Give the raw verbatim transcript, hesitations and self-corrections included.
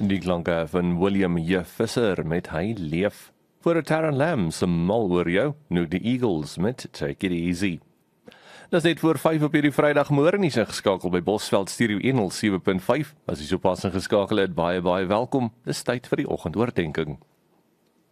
Die klanke van William J. Visser met Hy Leef. Voor Taran Lamb se Mal oor jou, nou die Eagles met Take It Easy. Dis net voor vyf op hierdie Vrydagmôre nie se geskakel by Bosveld Stereo honderd sewe punt vyf. As jy sopas ingeskakel het, baie baie welkom. Dis tyd vir die oggendoordenkings.